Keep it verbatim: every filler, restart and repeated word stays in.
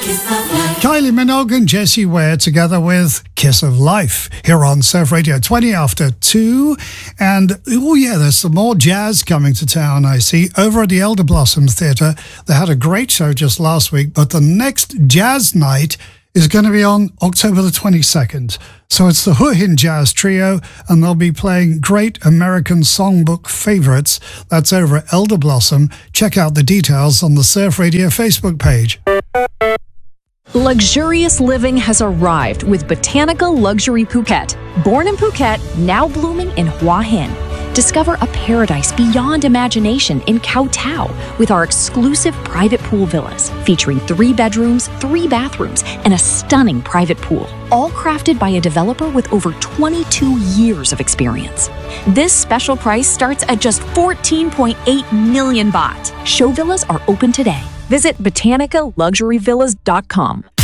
Kylie Minogue and Jessie Ware together with Kiss of Life here on Surf Radio, twenty after two. And, oh yeah, there's some more jazz coming to town, I see. Over at the Elder Blossom Theatre, they had a great show just last week, but the next jazz night is going to be on October the twenty-second. So it's the Hoohin Jazz Trio, and they'll be playing great American songbook favorites. That's over at Elder Blossom. Check out the details on the Surf Radio Facebook page. Luxurious living has arrived with Botanical Luxury Phuket. Born in Phuket, now blooming in Hua Hin. Discover a paradise beyond imagination in Koh Tao with our exclusive private pool villas featuring three bedrooms, three bathrooms, and a stunning private pool, all crafted by a developer with over twenty-two years of experience. This special price starts at just fourteen point eight million baht. Show villas are open today. Visit botanica luxury villas dot com.